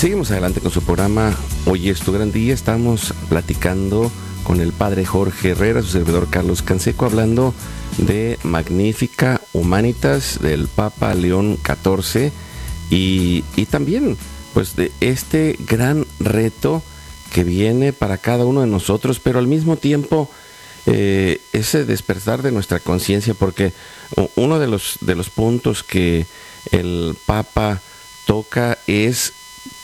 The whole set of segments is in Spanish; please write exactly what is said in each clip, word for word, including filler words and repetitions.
Seguimos adelante con su programa Hoy es tu gran día. Estamos platicando con el padre Jorge Herrera, su servidor Carlos Canseco, hablando de Magnificat Humanitas del Papa León catorce y, y también pues de este gran reto que viene para cada uno de nosotros, pero al mismo tiempo eh, ese despertar de nuestra conciencia, porque uno de los, de los puntos que el Papa toca es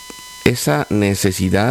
esa necesidad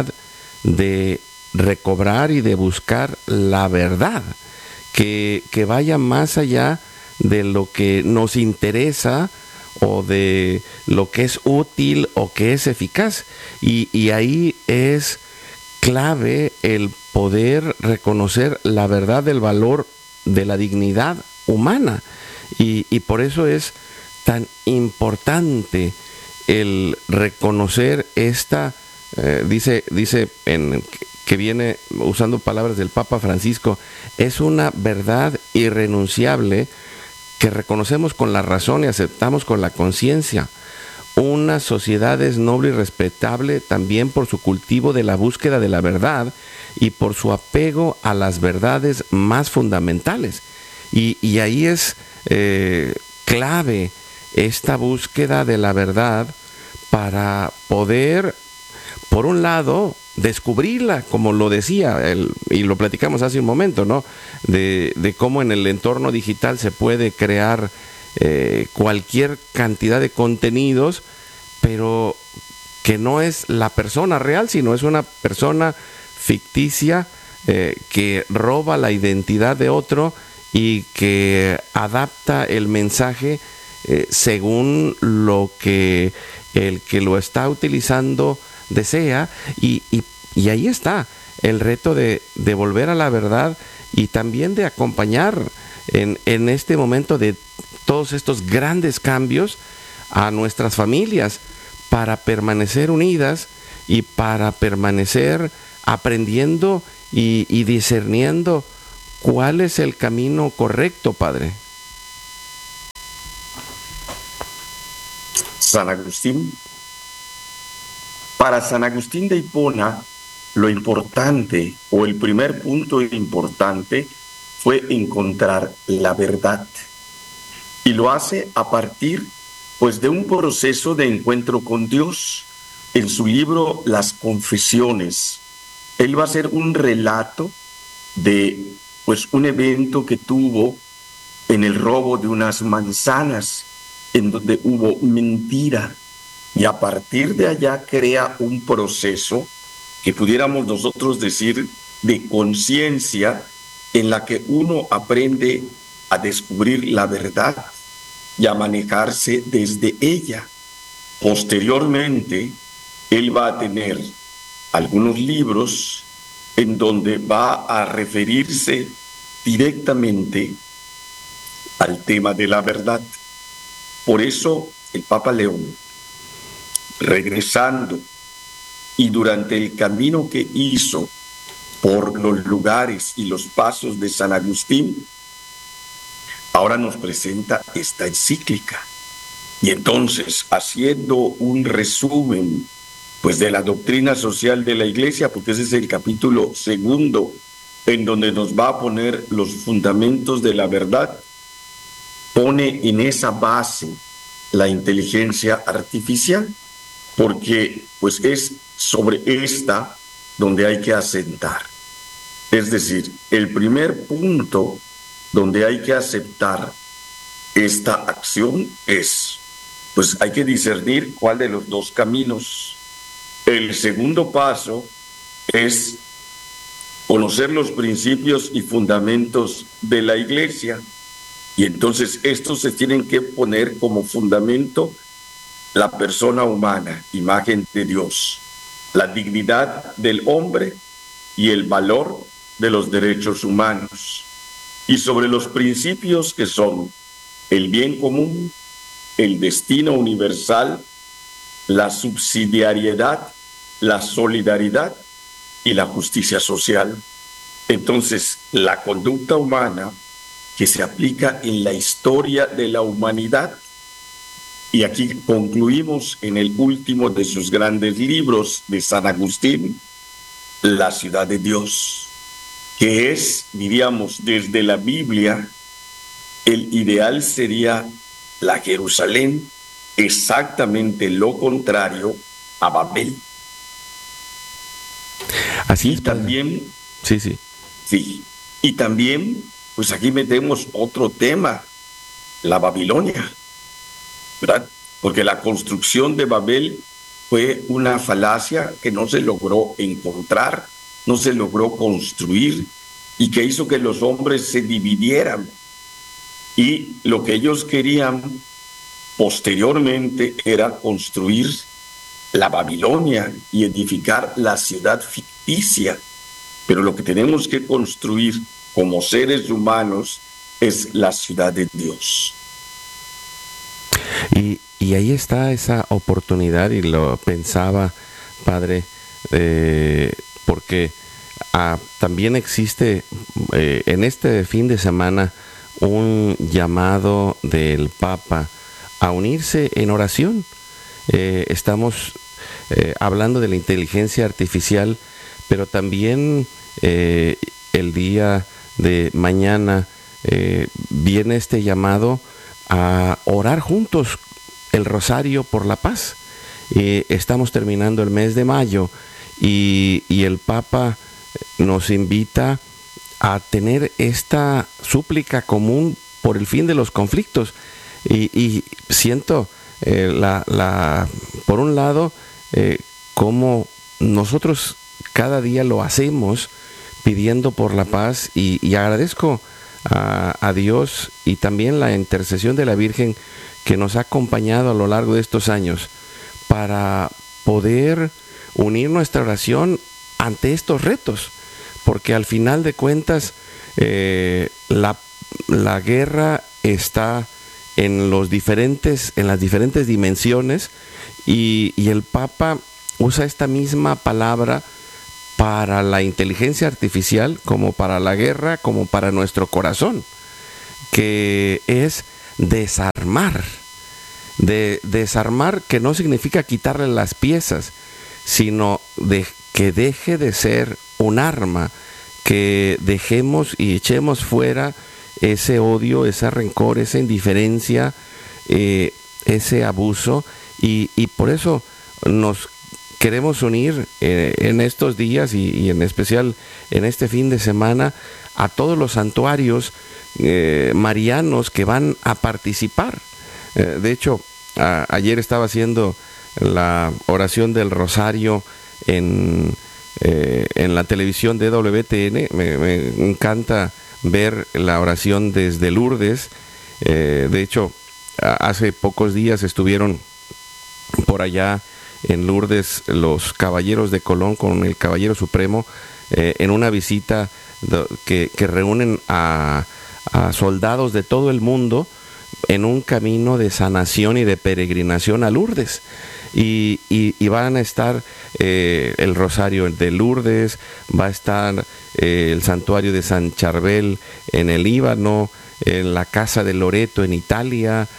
de recobrar y de buscar la verdad, que, que vaya más allá de lo que nos interesa o de lo que es útil o que es eficaz. Y, y ahí es clave el poder reconocer la verdad del valor de la dignidad humana. Y, y por eso es tan importante el reconocer esta, eh, dice, dice en, que viene usando palabras del Papa Francisco, es una verdad irrenunciable que reconocemos con la razón y aceptamos con la conciencia. Una sociedad es noble y respetable también por su cultivo de la búsqueda de la verdad y por su apego a las verdades más fundamentales. Y, y ahí es eh, clave esta búsqueda de la verdad para poder, por un lado, descubrirla, como lo decía, el, y lo platicamos hace un momento, ¿no? De, de cómo en el entorno digital se puede crear eh, cualquier cantidad de contenidos, pero que no es la persona real, sino es una persona ficticia eh, que roba la identidad de otro y que adapta el mensaje eh, según lo que el que lo está utilizando desea, y, y, y ahí está el reto de, de volver a la verdad y también de acompañar en, en este momento de todos estos grandes cambios a nuestras familias para permanecer unidas y para permanecer aprendiendo y, y discerniendo cuál es el camino correcto, Padre. San Agustín. Para San Agustín de Hipona, lo importante o el primer punto importante fue encontrar la verdad. Y lo hace a partir pues de un proceso de encuentro con Dios. En su libro Las Confesiones, él va a hacer un relato de pues un evento que tuvo en el robo de unas manzanas, en donde hubo mentira, y a partir de allá crea un proceso que pudiéramos nosotros decir de conciencia, en la que uno aprende a descubrir la verdad y a manejarse desde ella. Posteriormente, él va a tener algunos libros en donde va a referirse directamente al tema de la verdad. Por eso el Papa León, regresando y durante el camino que hizo por los lugares y los pasos de San Agustín, ahora nos presenta esta encíclica. Y entonces, haciendo un resumen pues de la doctrina social de la Iglesia, porque ese es el capítulo segundo, en donde nos va a poner los fundamentos de la verdad, pone en esa base la inteligencia artificial, porque pues es sobre esta donde hay que asentar. Es decir, el primer punto donde hay que aceptar esta acción es, pues hay que discernir cuál de los dos caminos. El segundo paso es conocer los principios y fundamentos de la Iglesia, y entonces estos se tienen que poner como fundamento la persona humana, imagen de Dios, la dignidad del hombre y el valor de los derechos humanos, y sobre los principios que son el bien común, el destino universal, la subsidiariedad, la solidaridad y la justicia social. Entonces, la conducta humana que se aplica en la historia de la humanidad Y aquí concluimos en el último de sus grandes libros de San Agustín, La ciudad de Dios, que es, diríamos, desde la Biblia, el ideal sería la Jerusalén, exactamente lo contrario a Babel. Así y es, también, sí, sí. Sí, y también, pues aquí metemos otro tema, la Babilonia, ¿verdad? Porque la construcción de Babel fue una falacia que no se logró encontrar, no se logró construir y que hizo que los hombres se dividieran. Y lo que ellos querían posteriormente era construir la Babilonia y edificar la ciudad ficticia. Pero lo que tenemos que construir como seres humanos es la ciudad de Dios. Y, y ahí está esa oportunidad, y lo pensaba, Padre, eh, porque ah, también existe eh, en este fin de semana un llamado del Papa a unirse en oración. Eh, estamos eh, hablando de la inteligencia artificial, pero también eh, el día de mañana eh, viene este llamado a orar juntos el rosario por la paz. Eh, estamos terminando el mes de mayo y, y el Papa nos invita a tener esta súplica común por el fin de los conflictos. Y, y siento, eh, la, la, por un lado, eh, cómo nosotros cada día lo hacemos pidiendo por la paz, y, y agradezco a, a Dios y también la intercesión de la Virgen que nos ha acompañado a lo largo de estos años para poder unir nuestra oración ante estos retos, porque al final de cuentas eh, la, la guerra está en los diferentes, en las diferentes dimensiones, y, y el Papa usa esta misma palabra para la inteligencia artificial, como para la guerra, como para nuestro corazón, que es desarmar. De desarmar, que no significa quitarle las piezas, sino de que deje de ser un arma, que dejemos y echemos fuera ese odio, ese rencor, esa indiferencia, eh, ese abuso, y, y por eso nos queremos unir eh, en estos días y, y en especial en este fin de semana a todos los santuarios eh, marianos que van a participar. Eh, de hecho, a, ayer estaba haciendo la oración del rosario en, eh, en la televisión de W T N. Me, me encanta ver la oración desde Lourdes. Eh, de hecho, a, hace pocos días estuvieron por allá en Lourdes los caballeros de Colón con el Caballero Supremo eh, en una visita de, que, que reúnen a, a soldados de todo el mundo en un camino de sanación y de peregrinación a Lourdes. Y, y, y van a estar eh, el Rosario de Lourdes, va a estar eh, el Santuario de San Charbel en el Líbano, en la Casa de Loreto en Italia,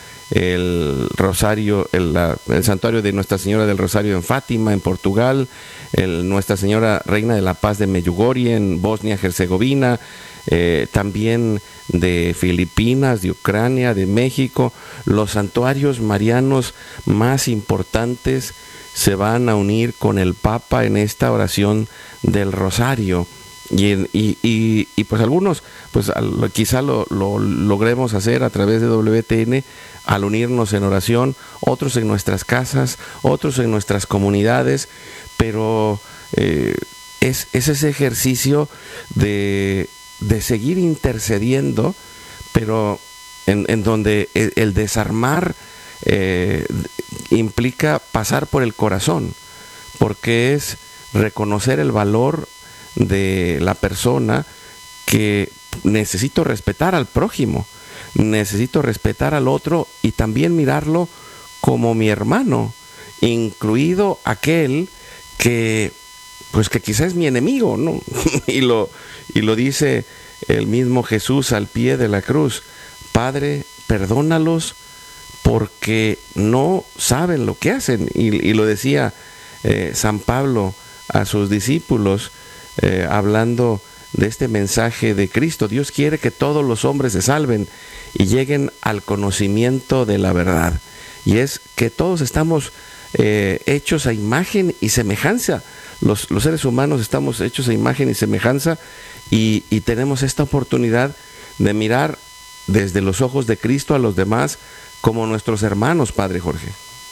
el Rosario, el, la, el Santuario de Nuestra Señora del Rosario en Fátima, en Portugal, el Nuestra Señora Reina de la Paz de Medjugorje en Bosnia-Herzegovina, eh, también de Filipinas, de Ucrania, de México. Los santuarios marianos más importantes se van a unir con el Papa en esta oración del Rosario. Y, y, y, y pues algunos, pues al, quizá lo, lo logremos hacer a través de W T N al unirnos en oración, otros en nuestras casas, otros en nuestras comunidades, pero eh, es, es ese ejercicio de, de seguir intercediendo, pero en, en donde el, el desarmar eh, implica pasar por el corazón, porque es reconocer el valor de la persona, que necesito respetar al prójimo, necesito respetar al otro y también mirarlo como mi hermano, incluido aquel que pues que quizás es mi enemigo, ¿no? y lo y lo dice el mismo Jesús al pie de la cruz: Padre, perdónalos porque no saben lo que hacen. Y, y lo decía eh, San Pablo a sus discípulos, eh, hablando de este mensaje de Cristo. Dios quiere que todos los hombres se salven y lleguen al conocimiento de la verdad. Y es que todos estamos eh, hechos a imagen y semejanza. Los, los seres humanos estamos hechos a imagen y semejanza, y, y tenemos esta oportunidad de mirar desde los ojos de Cristo a los demás como nuestros hermanos, Padre Jorge.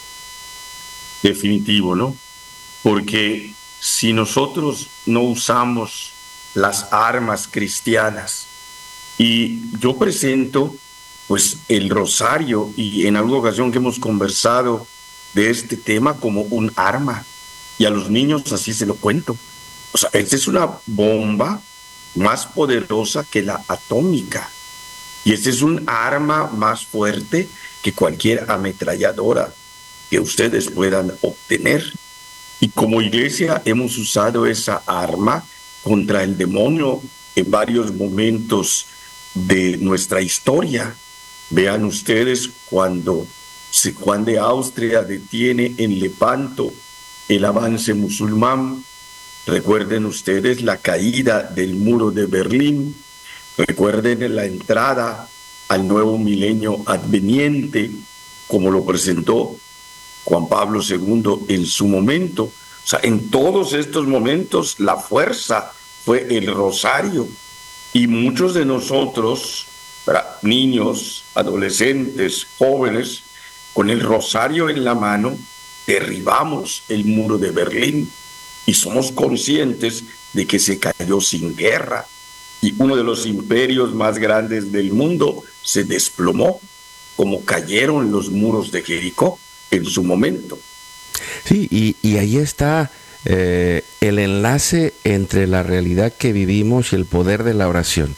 Definitivo, ¿no? Porque si nosotros no usamos las armas cristianas, y yo presento pues el rosario, y en alguna ocasión que hemos conversado de este tema, como un arma, y a los niños así se lo cuento. O sea, esta es una bomba más poderosa que la atómica, y este es un arma más fuerte que cualquier ametralladora que ustedes puedan obtener. Y como iglesia hemos usado esa arma contra el demonio en varios momentos de nuestra historia. Vean ustedes cuando Juan de Austria detiene en Lepanto el avance musulmán. Recuerden ustedes la caída del muro de Berlín. Recuerden la entrada al nuevo milenio adveniente, como lo presentó Juan Pablo segundo en su momento. O sea, en todos estos momentos la fuerza fue el rosario. Y muchos de nosotros, niños, adolescentes, jóvenes, con el rosario en la mano, derribamos el muro de Berlín, y somos conscientes de que se cayó sin guerra, y uno de los imperios más grandes del mundo se desplomó, como cayeron los muros de Jericó en su momento. Sí, y, y ahí está eh, el enlace entre la realidad que vivimos y el poder de la oración.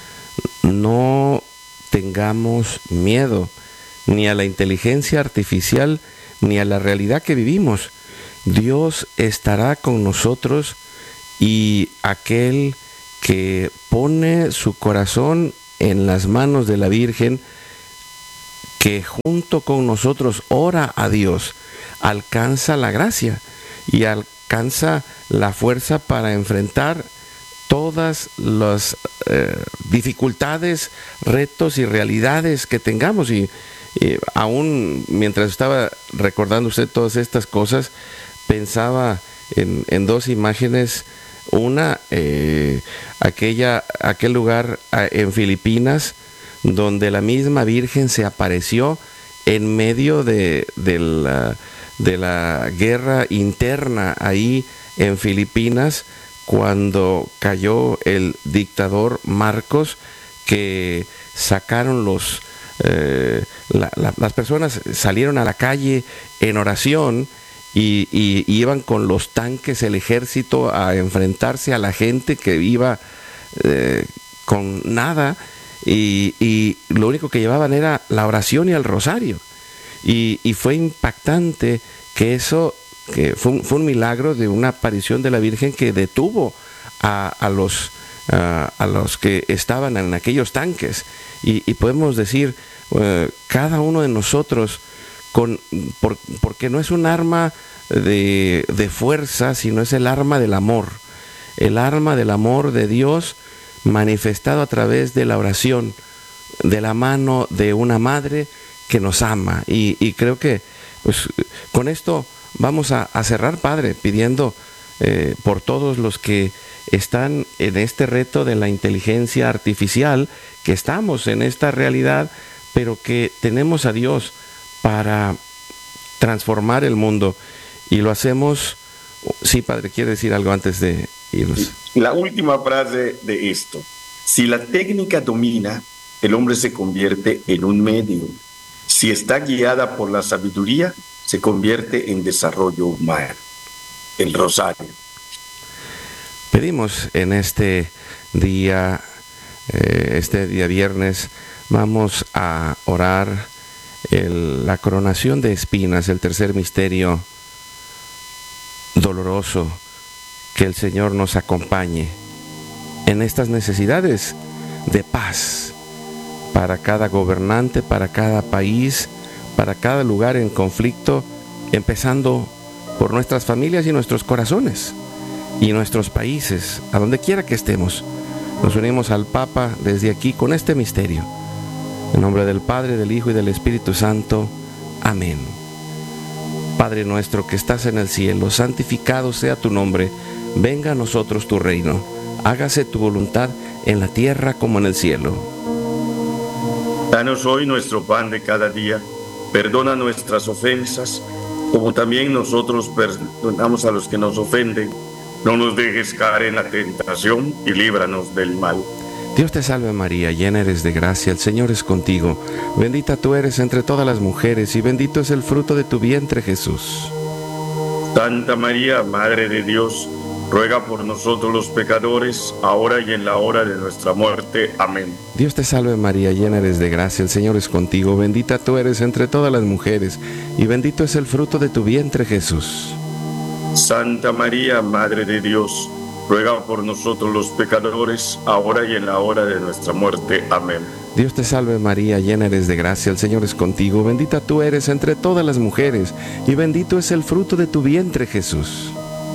No tengamos miedo ni a la inteligencia artificial ni a la realidad que vivimos. Dios estará con nosotros, y aquel que pone su corazón en las manos de la Virgen, que junto con nosotros ora a Dios, alcanza la gracia y alcanza la fuerza para enfrentar todas las eh, dificultades, retos y realidades que tengamos. Y, y aún mientras estaba recordando usted todas estas cosas, pensaba en, en dos imágenes. Una, eh, aquella, aquel lugar en Filipinas, donde la misma Virgen se apareció en medio de, de, la, de la guerra interna ahí en Filipinas, cuando cayó el dictador Marcos, que sacaron los, eh, la, la, las personas salieron a la calle en oración, y, y, y iban con los tanques, el ejército, a enfrentarse a la gente que iba eh, con nada. Y, y lo único que llevaban era la oración y el rosario, y, y fue impactante que eso, que fue un, fue un milagro de una aparición de la Virgen que detuvo a, a los a, a los que estaban en aquellos tanques. Y, y podemos decir, uh, cada uno de nosotros, con, por, porque no es un arma de, de fuerza, sino es el arma del amor, el arma del amor de Dios, manifestado a través de la oración, de la mano de una madre que nos ama. Y, y creo que pues con esto vamos a, a cerrar, Padre, pidiendo eh, por todos los que están en este reto de la inteligencia artificial, que estamos en esta realidad, pero que tenemos a Dios para transformar el mundo, y lo hacemos. Sí, Padre, ¿quiere decir algo antes de irnos? La última frase de esto: si la técnica domina, el hombre se convierte en un medio. Si está guiada por la sabiduría, se convierte en desarrollo humano. El rosario. Pedimos en este día, eh, este día viernes, vamos a orar el, la coronación de espinas, el tercer misterio doloroso. Que el Señor nos acompañe en estas necesidades de paz para cada gobernante, para cada país, para cada lugar en conflicto, empezando por nuestras familias y nuestros corazones y nuestros países, a donde quiera que estemos. Nos unimos al Papa desde aquí con este misterio. En nombre del Padre, del Hijo y del Espíritu Santo. Amén. Padre nuestro que estás en el cielo, santificado sea tu nombre. Venga a nosotros tu reino. Hágase tu voluntad en la tierra como en el cielo. Danos hoy nuestro pan de cada día. Perdona nuestras ofensas, como también nosotros perdonamos a los que nos ofenden. No nos dejes caer en la tentación y líbranos del mal. Dios te salve María, llena eres de gracia, el Señor es contigo. Bendita tú eres entre todas las mujeres y bendito es el fruto de tu vientre, Jesús. Santa María, Madre de Dios, ruega por nosotros los pecadores, ahora y en la hora de nuestra muerte. Amén. Dios te salve María, llena eres de gracia, el Señor es contigo. Bendita tú eres entre todas las mujeres y bendito es el fruto de tu vientre, Jesús. Santa María, Madre de Dios, ruega por nosotros los pecadores, ahora y en la hora de nuestra muerte. Amén. Dios te salve María, llena eres de gracia, el Señor es contigo. Bendita tú eres entre todas las mujeres y bendito es el fruto de tu vientre, Jesús.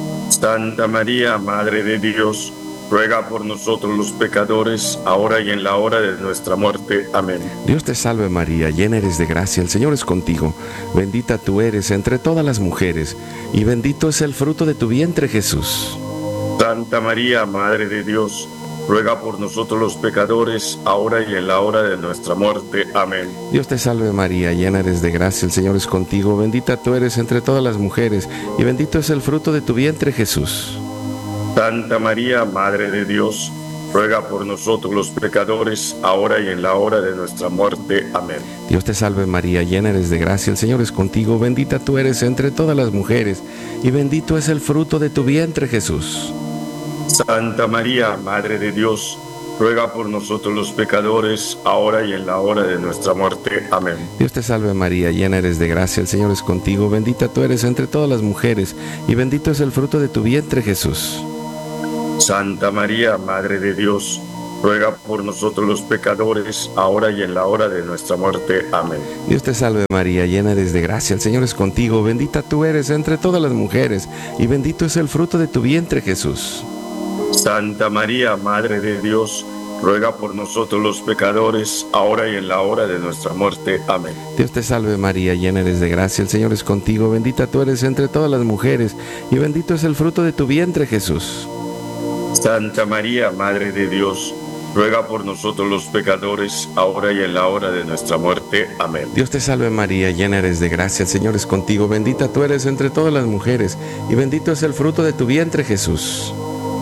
Santa María, Madre de Dios, ruega por nosotros los pecadores, ahora y en la hora de nuestra muerte. Amén. Dios te salve María, llena eres de gracia, el Señor es contigo. Bendita tú eres entre todas las mujeres y bendito es el fruto de tu vientre, Jesús. Santa María, Madre de Dios, ruega por nosotros los pecadores, ahora y en la hora de nuestra muerte. Amén. Dios te salve María, llena eres de gracia, el Señor es contigo. Bendita tú eres entre todas las mujeres y bendito es el fruto de tu vientre, Jesús. Santa María, Madre de Dios, ruega por nosotros los pecadores, ahora y en la hora de nuestra muerte. Amén. Dios te salve María, llena eres de gracia, el Señor es contigo. Bendita tú eres entre todas las mujeres y bendito es el fruto de tu vientre, Jesús. Santa María, Madre de Dios, ruega por nosotros los pecadores, ahora y en la hora de nuestra muerte. Amén. Dios te salve María, llena eres de gracia, el Señor es contigo. Bendita tú eres entre todas las mujeres y bendito es el fruto de tu vientre, Jesús. Santa María, Madre de Dios, ruega por nosotros los pecadores, ahora y en la hora de nuestra muerte. Amén. Dios te salve María, llena eres de gracia, el Señor es contigo. Bendita tú eres entre todas las mujeres y bendito es el fruto de tu vientre, Jesús. Santa María, Madre de Dios, ruega por nosotros los pecadores, ahora y en la hora de nuestra muerte. Amén. Dios te salve María, llena eres de gracia, el Señor es contigo. Bendita tú eres entre todas las mujeres y bendito es el fruto de tu vientre, Jesús. Santa María, Madre de Dios, ruega por nosotros los pecadores, ahora y en la hora de nuestra muerte. Amén. Dios te salve María, llena eres de gracia, el Señor es contigo. Bendita tú eres entre todas las mujeres y bendito es el fruto de tu vientre, Jesús.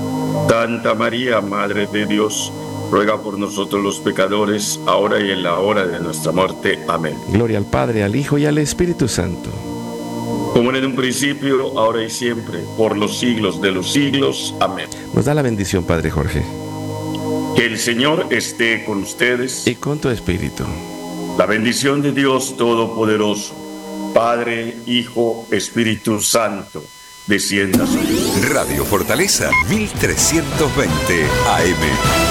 Santa María, Madre de Dios, ruega por nosotros los pecadores, ahora y en la hora de nuestra muerte. Amén. Gloria al Padre, al Hijo y al Espíritu Santo. Como en un principio, ahora y siempre, por los siglos de los siglos. Amén. Nos da la bendición, Padre Jorge. Que el Señor esté con ustedes. Y con tu espíritu. La bendición de Dios Todopoderoso, Padre, Hijo, Espíritu Santo, descienda sobre Radio Fortaleza mil trescientos veinte A M.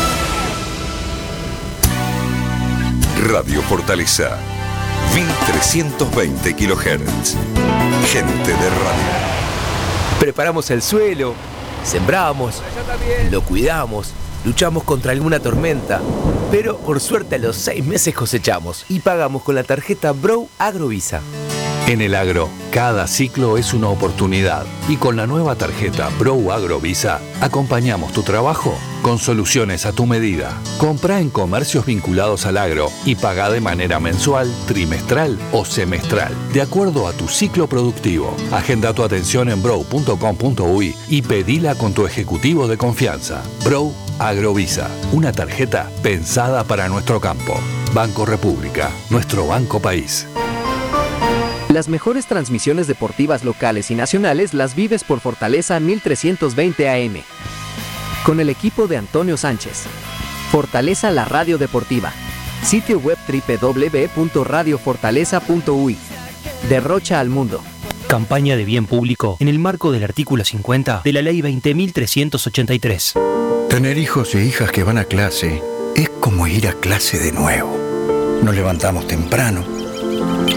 Radio Fortaleza mil trescientos veinte kilohertz. Gente de radio. Preparamos el suelo, sembramos, lo cuidamos, luchamos contra alguna tormenta, pero por suerte a los seis meses cosechamos y pagamos con la tarjeta Bro Agrovisa. En el agro, cada ciclo es una oportunidad y con la nueva tarjeta Bro Agrovisa acompañamos tu trabajo con soluciones a tu medida. Comprá en comercios vinculados al agro y pagá de manera mensual, trimestral o semestral, de acuerdo a tu ciclo productivo. Agenda tu atención en bro punto com punto uy y pedila con tu ejecutivo de confianza. Bro Agrovisa, una tarjeta pensada para nuestro campo. Banco República, nuestro banco país. Las mejores transmisiones deportivas locales y nacionales las vives por Fortaleza mil trescientos veinte A M. Con el equipo de Antonio Sánchez. Fortaleza la radio deportiva. Sitio web doble u doble u doble u punto radio fortaleza punto uy. Derrocha al mundo. Campaña de bien público en el marco del artículo cincuenta de la Ley veinte mil trescientos ochenta y tres. Tener hijos e hijas que van a clase es como ir a clase de nuevo. Nos levantamos temprano,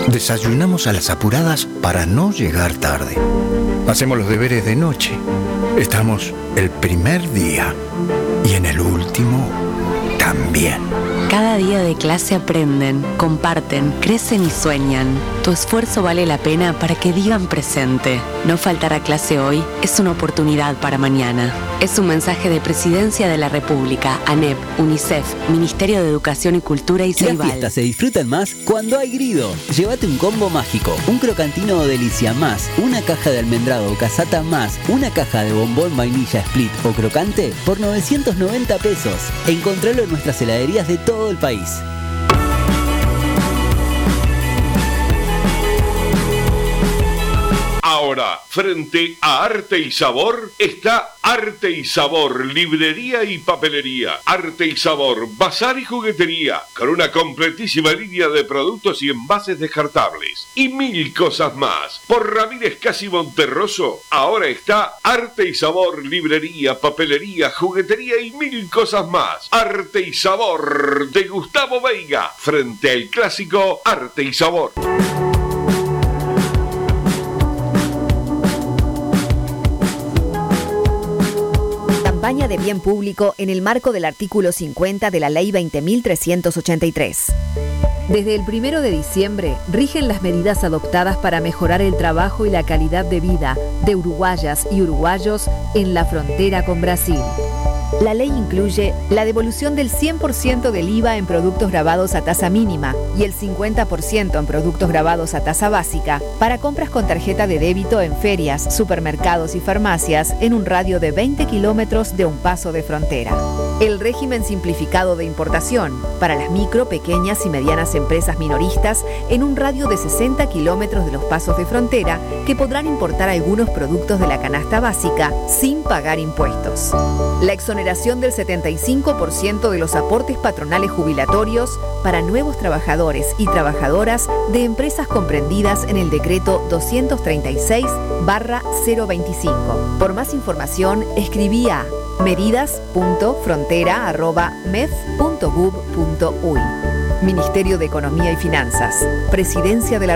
Desayunamos a las apuradas para no llegar tarde. Hacemos los deberes de noche. Estamos el primer día y en el último también. Cada día de clase aprenden, comparten, crecen y sueñan. Tu esfuerzo vale la pena para que digan presente. No faltar a clase hoy es una oportunidad para mañana. Es un mensaje de Presidencia de la República, ANEP, UNICEF, Ministerio de Educación y Cultura y Ceibal. Las fiestas se disfrutan más cuando hay Grido. Llévate un combo mágico, un crocantino o delicia más, una caja de almendrado o casata más, una caja de bombón vainilla split o crocante por novecientos noventa pesos. Encontralo en nuestras heladerías de todo el país. Ahora, frente a Arte y Sabor, está Arte y Sabor, librería y papelería. Arte y Sabor, bazar y juguetería, con una completísima línea de productos y envases descartables. Y mil cosas más. Por Ramírez Casi Monterroso, ahora está Arte y Sabor, librería, papelería, juguetería y mil cosas más. Arte y Sabor, de Gustavo Veiga, frente al clásico Arte y Sabor. Campaña de bien público en el marco del artículo cincuenta de la Ley veinte mil trescientos ochenta y tres. Desde el primero de diciembre rigen las medidas adoptadas para mejorar el trabajo y la calidad de vida de uruguayas y uruguayos en la frontera con Brasil. La ley incluye la devolución del cien por ciento del I V A en productos grabados a tasa mínima y el cincuenta por ciento en productos grabados a tasa básica para compras con tarjeta de débito en ferias, supermercados y farmacias en un radio de veinte kilómetros de un paso de frontera. El régimen simplificado de importación para las micro, pequeñas y medianas empresas minoristas en un radio de sesenta kilómetros de los pasos de frontera que podrán importar algunos productos de la canasta básica sin pagar impuestos. La exoneración del setenta y cinco por ciento de los aportes patronales jubilatorios para nuevos trabajadores y trabajadoras de empresas comprendidas en el decreto doscientos treinta y seis barra cero veinticinco. Por más información, escribí a medidas punto frontera arroba mef punto gov punto uy. Ministerio de Economía y Finanzas. Presidencia de la